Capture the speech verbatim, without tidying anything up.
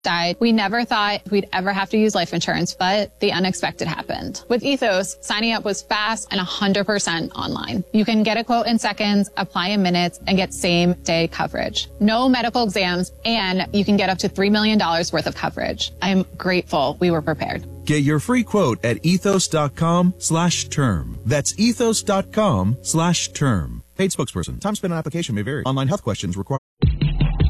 died. We never thought we'd ever have to use life insurance, but the unexpected happened. With Ethos, signing up was fast and one hundred percent online. You can get a quote in seconds, apply in minutes, and get same-day coverage. No medical exams, and you can get up to three million dollars worth of coverage. I'm grateful we were prepared. Get your free quote at ethos.com slash term. That's ethos.com slash term. Paid spokesperson. Time spent on application may vary. Online health questions require